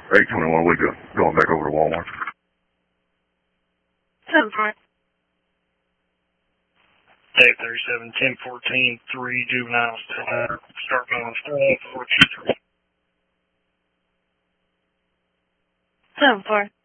821, we go. Going back over to Walmart. 7-4. 837, 1014, 3 juveniles. Start going 4-4-2-3. 7-4.